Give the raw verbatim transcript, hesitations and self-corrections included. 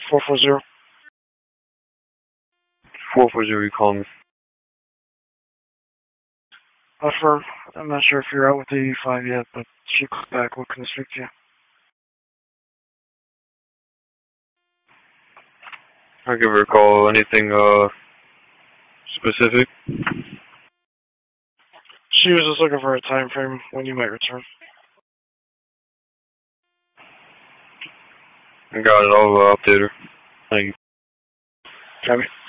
four four zero. four four zero, you call me. Affirm. I'm not sure if you're out with the eighty-five yet, but she calls back. What can I speak to you? I'll give her a call. Anything, uh, specific? She was just looking for a time frame when you might return. I got it. I'll uh, update her. Thank you. Copy.